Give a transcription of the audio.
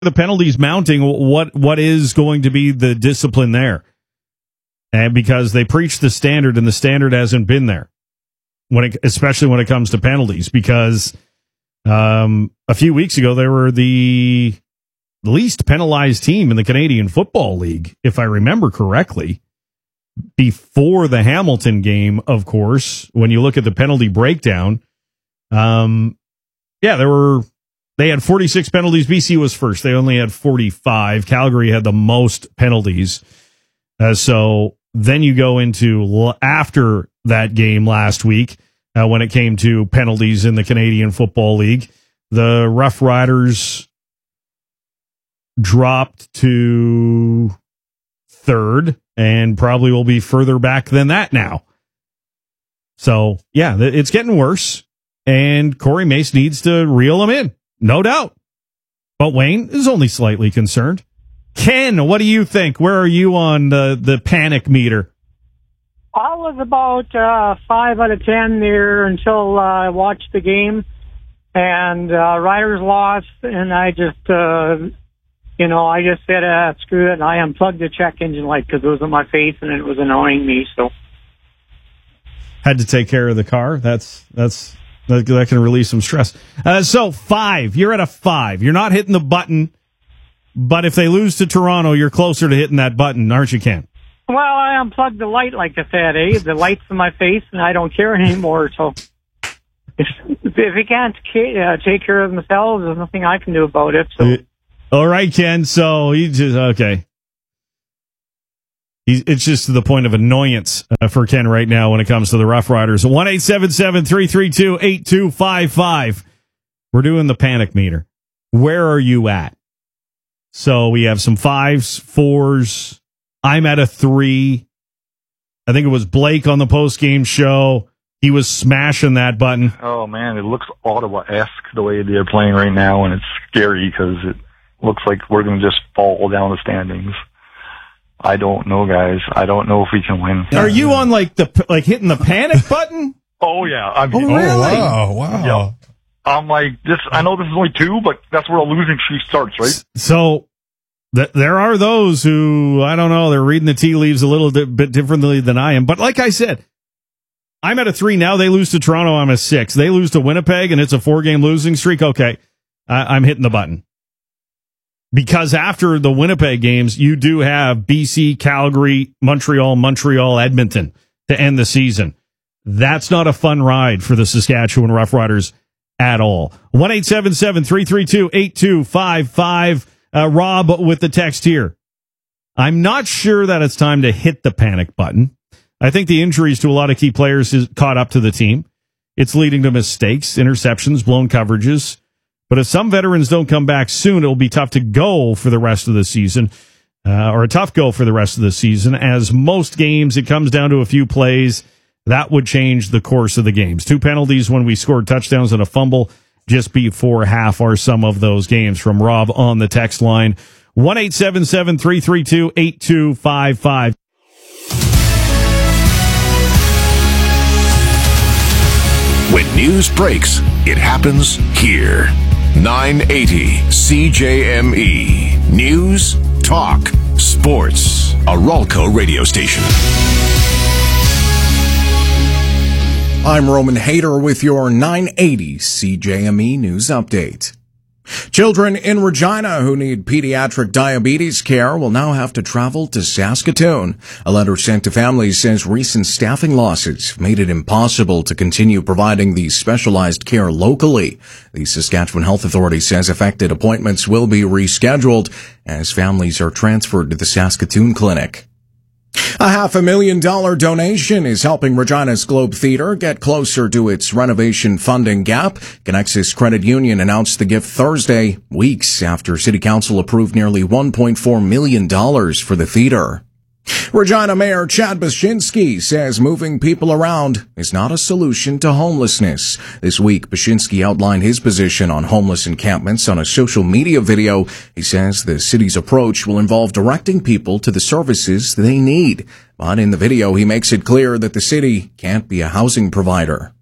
the penalties mounting, what is going to be the discipline there? And because they preach the standard, and the standard hasn't been there, especially when it comes to penalties. Because a few weeks ago, they were the least penalized team in the Canadian Football League, if I remember correctly. Before the Hamilton game, of course, when you look at the penalty breakdown, they had 46 penalties. BC was first. They only had 45. Calgary had the most penalties. So then you go into after that game last week, when it came to penalties in the Canadian Football League, the Rough Riders dropped to third and probably will be further back than that now. So, yeah, it's getting worse, and Corey Mace needs to reel them in, no doubt. But Wayne is only slightly concerned. Ken, what do you think? Where are you on the panic meter? I was about 5 out of 10 there until I watched the game, and Riders lost, and I just said, screw it, and I unplugged the check engine light because it was in my face and it was annoying me. So had to take care of the car. That can release some stress. So 5, you're at a 5. You're not hitting the button, but if they lose to Toronto, you're closer to hitting that button, aren't you, Ken? Well, I unplugged the light, like I said, The light's in my face, and I don't care anymore. So if they can't take care of themselves, there's nothing I can do about it. So. All right, Ken. So okay. It's just to the point of annoyance for Ken right now when it comes to the Rough Riders. 1-877-332-8255. We're doing the panic meter. Where are you at? So we have some 5s, 4s. I'm at a 3. I think it was Blake on the post-game show. He was smashing that button. Oh, man, it looks Ottawa-esque the way they're playing right now, and it's scary because it looks like we're going to just fall down the standings. I don't know, guys. I don't know if we can win. Are you on hitting the panic button? Oh, yeah. Really? Oh, wow. Yeah. I'm like, I know this is only 2, but that's where a losing streak starts, right? So there are those who, I don't know, they're reading the tea leaves a little bit differently than I am. But like I said, I'm at a 3 now. They lose to Toronto. I'm a 6. They lose to Winnipeg, and it's a 4-game losing streak. Okay, I'm hitting the button. Because after the Winnipeg games, you do have BC, Calgary, Montreal, Edmonton to end the season. That's not a fun ride for the Saskatchewan Roughriders at all. 1-877-332-8255. Rob with the text here. I'm not sure that it's time to hit the panic button. I think the injuries to a lot of key players is caught up to the team. It's leading to mistakes, interceptions, blown coverages. But if some veterans don't come back soon, it'll be tough to go for the rest of the season, or a tough go for the rest of the season. As most games, it comes down to a few plays. That would change the course of the games. 2 penalties when we scored touchdowns and a fumble just before half are some of those games. From Rob on the text line, 1-877-332-8255. When news breaks, it happens here. 980 CJME. News, talk, sports. A Ralco radio station. I'm Roman Hader with your 980 CJME News Update. Children in Regina who need pediatric diabetes care will now have to travel to Saskatoon. A letter sent to families says recent staffing losses made it impossible to continue providing the specialized care locally. The Saskatchewan Health Authority says affected appointments will be rescheduled as families are transferred to the Saskatoon Clinic. A $500,000 donation is helping Regina's Globe Theatre get closer to its renovation funding gap. Connexus Credit Union announced the gift Thursday, weeks after City Council approved nearly $1.4 million for the theatre. Regina Mayor Chad Baczynski says moving people around is not a solution to homelessness. This week, Baczynski outlined his position on homeless encampments on a social media video. He says the city's approach will involve directing people to the services they need. But in the video, he makes it clear that the city can't be a housing provider.